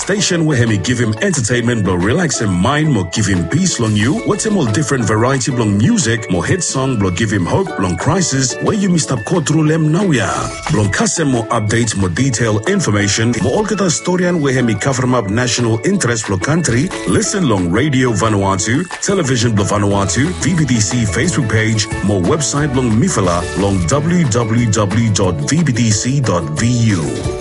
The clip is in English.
station where him give him entertainment but relax him mind more give him peace long you. What's him all different variety long music, more hit song but give him hope long crisis where you Mr. Kodrulem now ya. Long kasem more updates, more detailed information, more all get a historian where him cover up national interest for country. Listen long Radio Vanuatu, television blo Vanuatu, VBDC Facebook page, more website long Mifala long www.vbdc.vu.